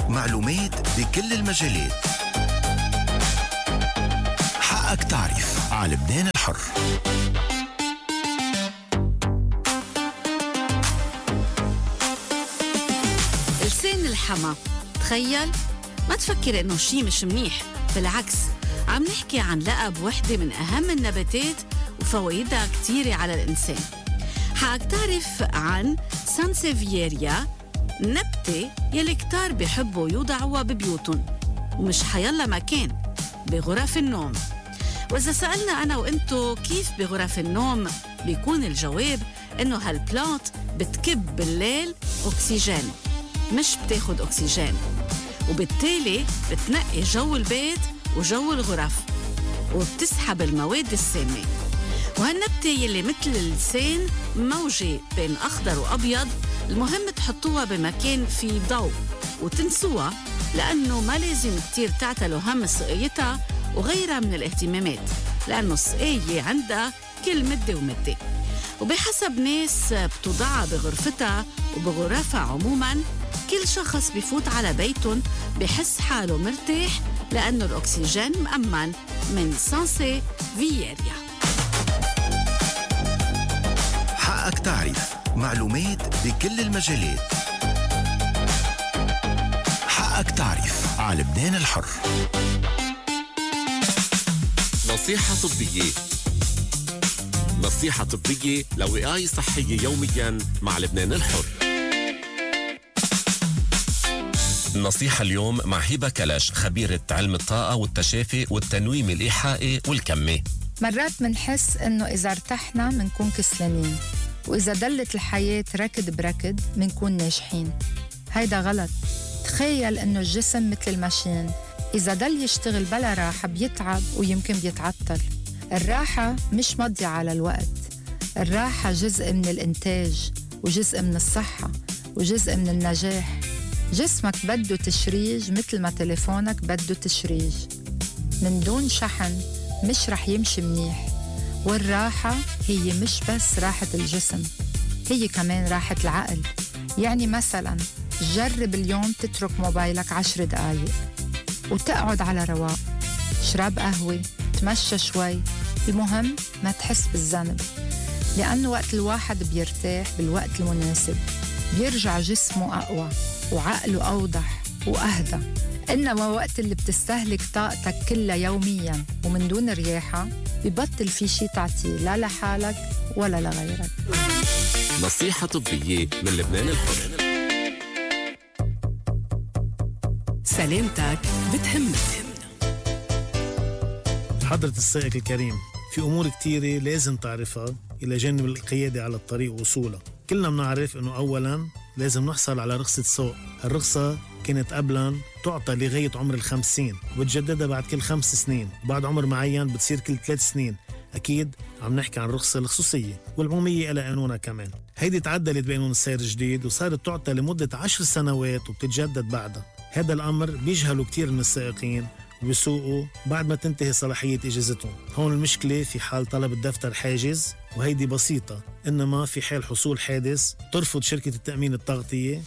معلومات بكل المجالات. حقك تعرف على لبنان الحر. لسان الحما، تخيل ما تفكر انه شي مش منيح، بالعكس عم نحكي عن لقب وحدة من اهم النباتات وفوائدها كتيرة على الانسان. حقك تعرف عن سانسيفيريا، نبتة يلي كتار بيحبوا يوضعوها ببيوتهم، ومش حيلا مكان، بغرف النوم. وإذا سألنا أنا وإنتو كيف بغرف النوم، بيكون الجواب إنه هالبلانت بتكب بالليل أكسجين، مش بتاخد أكسجين، وبالتالي بتنقي جو البيت وجو الغرف، وبتسحب المواد السامة. وهالنبتة يلي مثل اللسان موجة بين أخضر وأبيض، المهم تحطوها بمكان فيه ضوء وتنسوها، لأنه ما لازم كتير تعتلوا هم سقيتها وغيرها من الاهتمامات، لأنه السقاية عندها كل مدة ومدة. وبحسب ناس بتوضعها بغرفتها وبغرفها عموما، كل شخص بيفوت على بيتهم بحس حاله مرتاح، لأنه الأكسجين مأمن من سانسيفيريا. حقك تعرف معلومات بكل المجالات. حقك تعرف على لبنان الحر. نصيحة طبية. نصيحة طبية لوقاية صحية يوميا مع لبنان الحر. النصيحة اليوم مع هبة كلش، خبيرة علم الطاقة والتشافي والتنويم الإيحائي والكمي. مرات منحس إنه إذا ارتحنا منكون كسلانين، وإذا دلت الحياة ركض بركض منكون ناجحين. هيدا غلط. تخيل إنه الجسم مثل الماشين، إذا دل يشتغل بلا راحة بيتعب ويمكن بيتعطل. الراحة مش مضيعة على الوقت، الراحة جزء من الإنتاج وجزء من الصحة وجزء من النجاح. جسمك بده تشريج مثل ما تليفونك بده تشريج، من دون شحن مش رح يمشي منيح. والراحة هي مش بس راحة الجسم، هي كمان راحة العقل. يعني مثلا جرب اليوم تترك موبايلك 10 دقايق وتقعد على رواق، شرب قهوة، تمشى شوي، المهم ما تحس بالذنب، لأنه وقت الواحد بيرتاح بالوقت المناسب بيرجع جسمه أقوى وعقله أوضح وأهدى. إنما وقت اللي بتستهلك طاقتك كلها يومياً ومن دون رياحة، ببطل في شي تعطيه لا لحالك ولا لغيرك. نصيحة طبية من لبنان الحر. سلامتك بتهمنا. حضرة السائق الكريم، في أمور كتيرة لازم تعرفها إلى جانب القيادة على الطريق وصوله. كلنا بنعرف أنه أولاً لازم نحصل على رخصة سوق. الرخصة كانت قبلاً تعطى لغاية عمر 50 وبتجددها بعد كل 5 سنين، وبعد عمر معين بتصير كل 3 سنين. أكيد عم نحكي عن الرخصة الخصوصية والعمومية إلى قانونها كمان. هيدي تعدلت بقانون السير الجديد وصارت تعطى لمدة 10 سنوات وبتتجدد بعدها. هذا الأمر بيجهلوا كتير من السائقين وبيسوقوا بعد ما تنتهي صلاحية إجازتهم. هون المشكلة في حال طلب الدفتر حاجز، وهيدي بسيطة، إنما في حال حصول حادث ترفض شركة التأمين التغطية.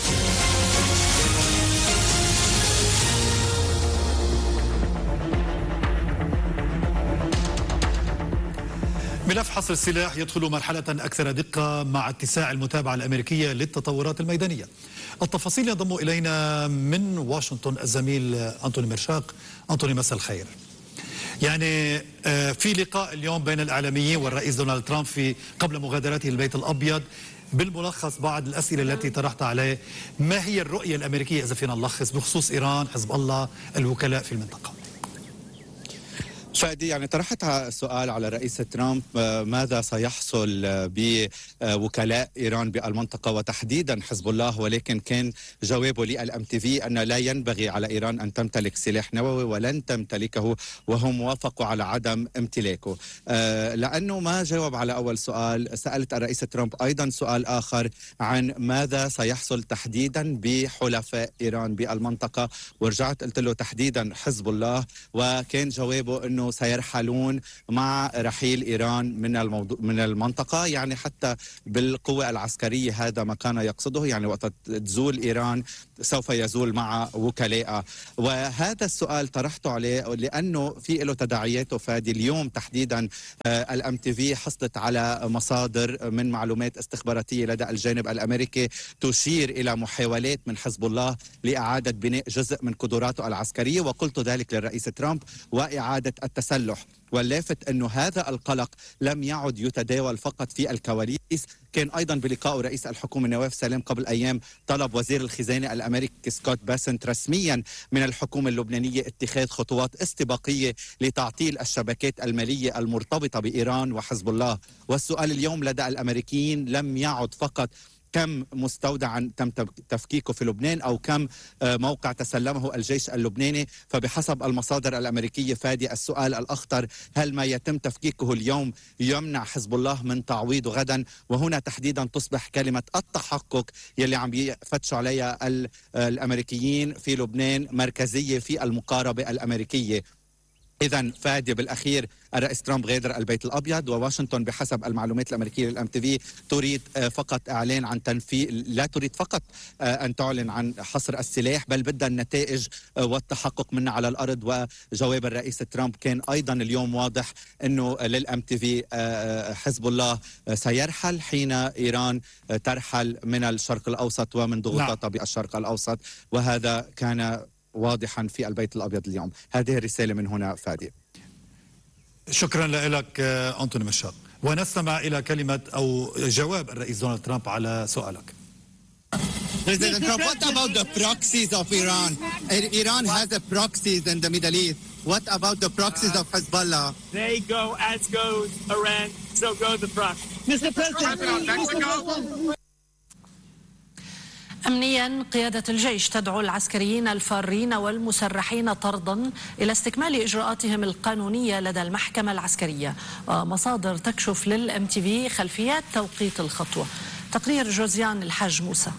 ملف حصر السلاح يدخل مرحلة أكثر دقة مع اتساع المتابعة الأمريكية للتطورات الميدانية. التفاصيل ينضم إلينا من واشنطن الزميل أنتوني مرشاق. أنتوني، مساء الخير. يعني في لقاء اليوم بين الإعلاميين والرئيس دونالد ترامب قبل مغادرته البيت الأبيض، بالملخص بعض الأسئلة التي طرحت عليه، ما هي الرؤية الأمريكية إذا فينا نلخص بخصوص إيران، حزب الله، الوكلاء في المنطقة؟ فادي، يعني طرحت سؤال على رئيس ترامب ماذا سيحصل بوكلاء إيران بالمنطقة وتحديدا حزب الله، ولكن كان جوابه للMTV أن لا ينبغي على إيران أن تمتلك سلاح نووي ولن تمتلكه، وهم وافقوا على عدم امتلاكه. لأنه ما جاوب على أول سؤال، سألت الرئيس ترامب أيضا سؤال آخر عن ماذا سيحصل تحديدا بحلفاء إيران بالمنطقة، ورجعت قلت له تحديدا حزب الله، وكان جوابه أنه سيرحلون مع رحيل إيران من المنطقة. يعني حتى بالقوة العسكرية هذا ما كان يقصده، يعني وقت تزول إيران سوف يزول مع وكلائها. وهذا السؤال طرحته عليه لأنه في له تداعياته فادي. اليوم تحديدا الMTV حصلت على مصادر من معلومات استخباراتية لدى الجانب الأمريكي تشير إلى محاولات من حزب الله لإعادة بناء جزء من قدراته العسكرية، وقلت ذلك للرئيس ترامب، وإعادة التسلح. واللافت أنه هذا القلق لم يعد يتداول فقط في الكواليس، كان أيضا بلقاء رئيس الحكومة نواف سلام قبل أيام طلب وزير الخزانة الأمريكي سكوت باسنت رسميا من الحكومة اللبنانية اتخاذ خطوات استباقية لتعطيل الشبكات المالية المرتبطة بإيران وحزب الله. والسؤال اليوم لدى الأمريكيين لم يعد فقط كم مستودعا تم تفكيكه في لبنان أو كم موقع تسلمه الجيش اللبناني، فبحسب المصادر الأمريكية فادي السؤال الأخطر: هل ما يتم تفكيكه اليوم يمنع حزب الله من تعويضه غدا؟ وهنا تحديدا تصبح كلمة التحقق يلي عم يفتشوا عليها الأمريكيين في لبنان مركزية في المقاربة الأمريكية. إذن فادي بالأخير الرئيس ترامب غادر البيت الأبيض، وواشنطن بحسب المعلومات الأمريكية للMTV تريد فقط إعلان عن تنفيذ، لا تريد فقط أن تعلن عن حصر السلاح، بل بدها النتائج والتحقق منها على الأرض. وجواب الرئيس ترامب كان أيضا اليوم واضح أنه للMTV حزب الله سيرحل حين إيران ترحل من الشرق الأوسط ومن ضغوطاتها بالشرق الأوسط، وهذا كان واضحا في البيت الأبيض اليوم. هذه الرسالة من هنا فادي. شكرا لك أنطوني مشاط. ونستمع إلى كلمة أو جواب الرئيس دونالد ترامب على سؤالك. President Trump, what about the proxies of Iran? Iran has a proxies in the Middle East. What about the proxies of Hezbollah? They go as goes Iran, so go the proxies. Mr. President, أمنيا، قيادة الجيش تدعو العسكريين الفارين والمسرحين طردا إلى استكمال إجراءاتهم القانونية لدى المحكمة العسكرية. ومصادر تكشف للMTV خلفيات توقيت الخطوة. تقرير جوزيان الحاج موسى.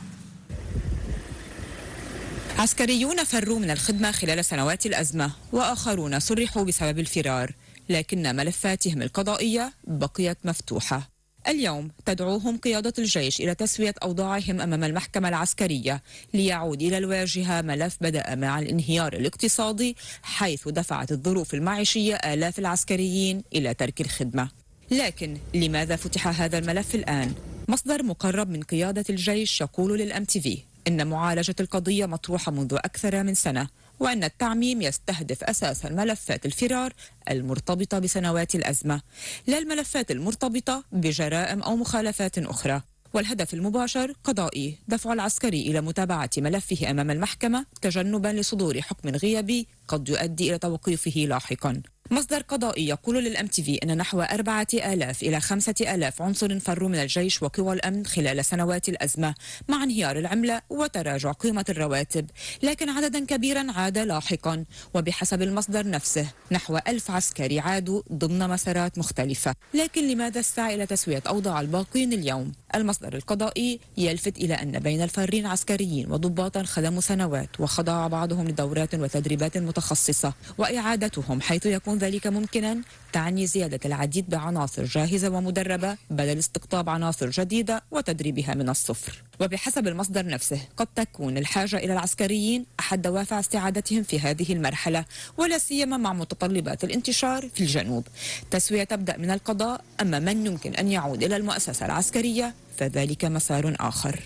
عسكريون فروا من الخدمة خلال سنوات الأزمة، وآخرون سرحوا بسبب الفرار، لكن ملفاتهم القضائية بقيت مفتوحة. اليوم تدعوهم قيادة الجيش إلى تسوية أوضاعهم أمام المحكمة العسكرية ليعود إلى الواجهة ملف بدأ مع الانهيار الاقتصادي، حيث دفعت الظروف المعيشية آلاف العسكريين إلى ترك الخدمة. لكن لماذا فتح هذا الملف الآن؟ مصدر مقرب من قيادة الجيش يقول للMTV إن معالجة القضية مطروحة منذ أكثر من سنة، وأن التعميم يستهدف أساسا ملفات الفرار المرتبطة بسنوات الأزمة، لا الملفات المرتبطة بجرائم أو مخالفات أخرى. والهدف المباشر قضائي، دفع العسكري إلى متابعة ملفه أمام المحكمة تجنبا لصدور حكم غيابي قد يؤدي إلى توقيفه لاحقا. مصدر قضائي يقول للMTV أن نحو 4000 إلى 5000 عنصر فروا من الجيش وقوى الأمن خلال سنوات الأزمة مع انهيار العملة وتراجع قيمة الرواتب، لكن عددا كبيرا عاد لاحقا. وبحسب المصدر نفسه نحو 1000 عسكري عادوا ضمن مسارات مختلفة. لكن لماذا السعي إلى تسوية أوضاع الباقين اليوم؟ المصدر القضائي يلفت إلى أن بين الفارين عسكريين وضباطا خدموا سنوات وخضع بعضهم لدورات وتدريبات متخصصة، وإعادتهم حيث يكون ذلك ممكنا تعني زيادة العديد بعناصر جاهزة ومدربة بدل استقطاب عناصر جديدة وتدريبها من الصفر. وبحسب المصدر نفسه قد تكون الحاجة إلى العسكريين أحد دوافع استعادتهم في هذه المرحلة، ولا سيما مع متطلبات الانتشار في الجنوب. تسوية تبدأ من القضاء، أما من يمكن أن يعود إلى المؤسسة العسكرية فذلك مسار آخر.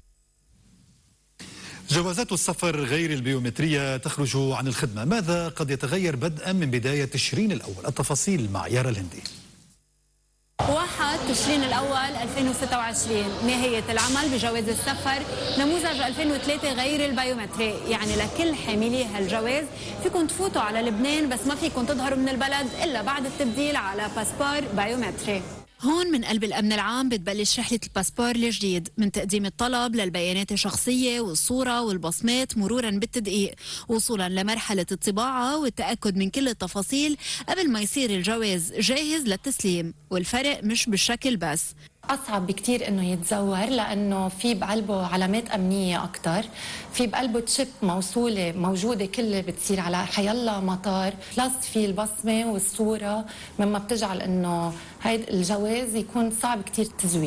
جوازات السفر غير البيومترية تخرج عن الخدمة، ماذا قد يتغير بدءا من بداية تشرين الأول؟ التفاصيل مع يارا الهندي. 1 تشرين الأول 2026 نهاية العمل بجواز السفر نموذج 2003 غير البيومتري، يعني لكل حاملي هالجواز فيكم تفوتوا على لبنان بس ما فيكم تظهروا من البلد إلا بعد التبديل على باسبور بيومتري. هون من قلب الأمن العام بتبلش رحلة الباسبور الجديد، من تقديم الطلب للبيانات الشخصية والصورة والبصمات مرورا بالتدقيق، وصولا لمرحلة الطباعة والتأكد من كل التفاصيل قبل ما يصير الجواز جاهز للتسليم. والفرق مش بالشكل بس، أصعب بكتير إنه يتزور لأنه في بقلبه علامات أمنية أكتر، في بقلبه تشيب موصولة موجودة كلها بتصير على حيالله مطار، بلس في البصمة والصورة مما بتجعل إنه هيدا الجواز يكون صعب كتير تزويره.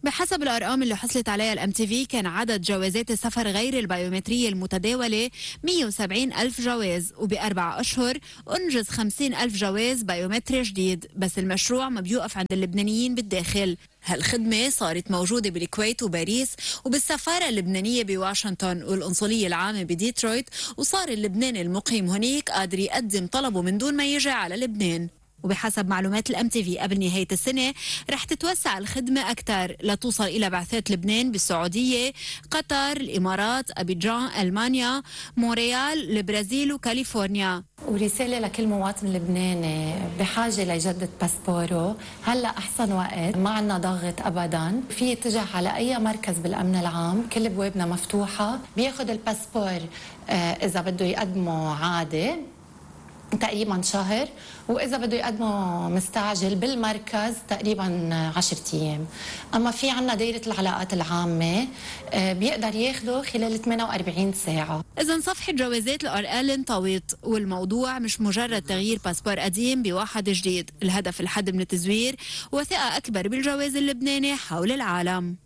بحسب الأرقام اللي حصلت عليها الام تي في، كان عدد جوازات السفر غير البيومترية المتداولة 170 ألف جواز، وبأربع أشهر أنجز 50 ألف جواز بيومتري جديد. بس المشروع ما بيوقف عند اللبنانيين بالداخل. هالخدمة صارت موجودة بالكويت وباريس وبالسفارة اللبنانية بواشنطن والقنصلية العامة بديترويت، وصار اللبناني المقيم هناك قادر يقدم طلبه من دون ما يجي على لبنان. وبحسب معلومات الام تي في قبل نهاية السنة رح تتوسع الخدمة أكثر لتوصل إلى بعثات لبنان بالسعودية، قطر، الإمارات، أبيجان، ألمانيا، مونريال، البرازيل وكاليفورنيا. ورسالة لكل مواطن لبناني بحاجة ليجدد باسبوره، هلا أحسن وقت، ما عنا ضغط أبدا، في يتجه على أي مركز بالأمن العام، كل بوابنا مفتوحة، بياخد الباسبور إذا بده يقدمه عادي تقريبا شهر، وإذا بده يقدمه مستعجل بالمركز تقريبا 10 أيام. أما في عنا دائرة العلاقات العامة بيقدر ياخده خلال 48 ساعة. إذن صفحة جوازات الأرقال انطوت، والموضوع مش مجرد تغيير باسبور قديم بواحد جديد. الهدف الحد من التزوير وثقة أكبر بالجواز اللبناني حول العالم.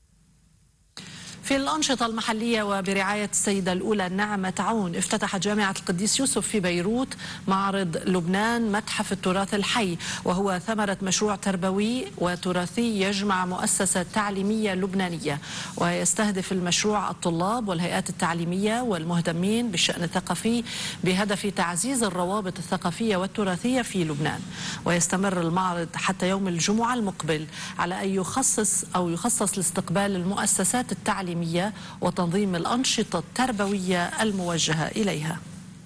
في الأنشطة المحلية وبرعاية السيدة الأولى نعمة عون، افتتحت جامعة القديس يوسف في بيروت معرض لبنان متحف التراث الحي، وهو ثمرة مشروع تربوي وتراثي يجمع مؤسسة تعليمية لبنانية، ويستهدف المشروع الطلاب والهيئات التعليمية والمهتمين بالشأن الثقافي بهدف تعزيز الروابط الثقافية والتراثية في لبنان. ويستمر المعرض حتى يوم الجمعة المقبل على أن يخصص لاستقبال المؤسسات التعليمية وتنظيم الأنشطة التربوية الموجهة إليها.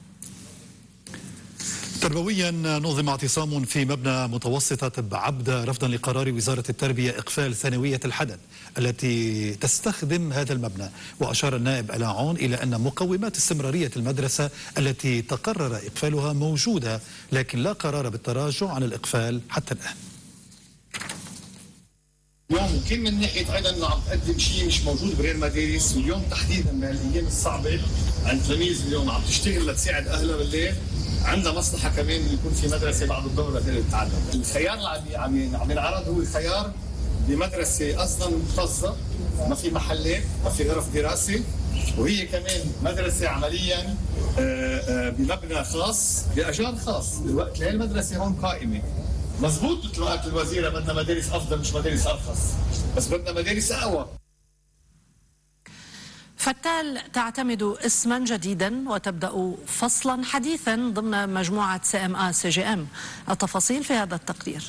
تربويا نظم اعتصام في مبنى متوسطة بعبدة رفضا لقرار وزارة التربية إقفال ثانوية الحدد التي تستخدم هذا المبنى. وأشار النائب آلاء عون إلى أن مقومات استمرارية المدرسة التي تقرر إقفالها موجودة، لكن لا قرار بالتراجع عن الإقفال حتى الآن. اليوم كل من ناحيه ايضا انه عم تقدم شيء مش موجود بغير مدارس، واليوم تحديدا من الايام الصعبه عن تلاميذ اليوم عم تشتغل لتساعد اهلها بالليل، عندها مصلحه كمان انه يكون في مدرسه بعد الظهر لتقدر تتعلم. الخيار اللي عم ينعرض هو الخيار بمدرسه اصلا مكتظه، ما في محلات، ما في غرف دراسه، وهي كمان مدرسه عمليا بمبنى خاص باجار خاص. دلوقتي هي المدرسه هون قائمه مزبوط مثل ما قالت الوزيرة، بدنا مدارس أفضل مش مدارس أرخص، بس بدنا مدارس أقوى. فتال تعتمد اسما جديدا وتبدأ فصلا حديثا ضمن مجموعة CMA CGM. التفاصيل في هذا التقرير.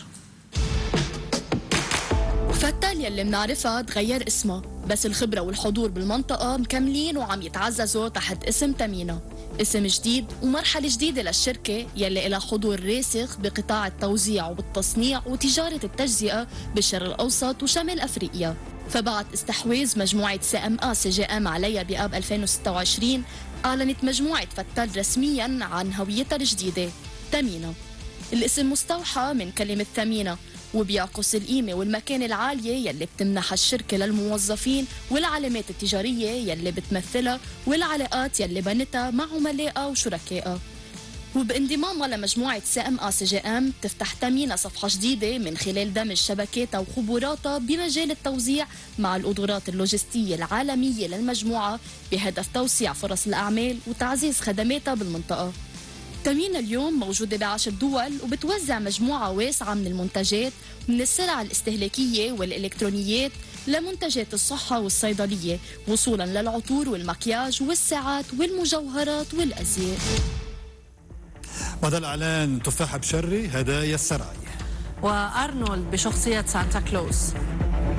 فتال يلي منعرفها تغير اسمها، بس الخبرة والحضور بالمنطقة مكملين وعم يتعززوا تحت اسم تمينة، اسم جديد ومرحلة جديدة للشركة يلي لها حضور راسخ بقطاع التوزيع وبالتصنيع وتجارة التجزئة بالشرق الأوسط وشمال أفريقيا. فبعد استحواذ مجموعة CMA CGM عليها بآب 2026 أعلنت مجموعة فتال رسمياً عن هويتها الجديدة تمينة. الاسم مستوحى من كلمة ثمينة وبيعكس القيمة والمكانة العالية يلي بتمنحها الشركة للموظفين والعلامات التجارية يلي بتمثلها والعلاقات يلي بنتها مع عملائها وشركائها. وبانضمامها لمجموعة CMA CGM تفتح تمينة صفحة جديدة من خلال دمج شبكاتها وخبراتها بمجال التوزيع مع القدرات اللوجستية العالمية للمجموعة بهدف توسيع فرص الأعمال وتعزيز خدماتها بالمنطقة. تمينة اليوم موجودة ب10 دول وبتوزع مجموعة واسعة من المنتجات من السلع الاستهلاكية والإلكترونيات لمنتجات الصحة والصيدلية، وصولا للعطور والمكياج والساعات والمجوهرات والأزياء. مدى الإعلان تفاحة بشري هدايا السراي، وأرنولد بشخصية سانتا كلوز.